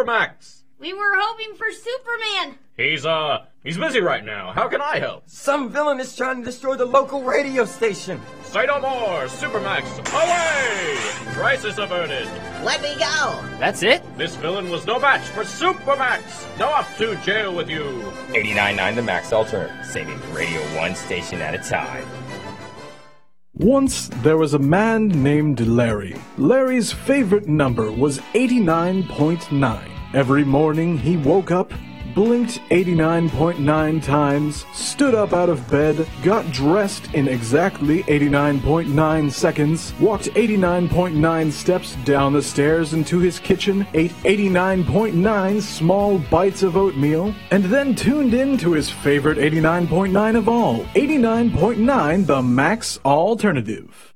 Supermax. We were hoping for Superman. He's busy right now. How can I help? Some villain is trying to destroy the local radio station. Say no more. Supermax, away! Crisis averted. Let me go. That's it? This villain was no match for Supermax. Now off to jail with you. 89.9 The Max Alternative, saving radio one station at a time. Once there was a man named Larry. Larry's favorite number was 89.9. Every morning he woke up, blinked 89.9 times, stood up out of bed, got dressed in exactly 89.9 seconds, walked 89.9 steps down the stairs into his kitchen, ate 89.9 small bites of oatmeal, and then tuned in to his favorite 89.9 of all, 89.9 The Max Alternative.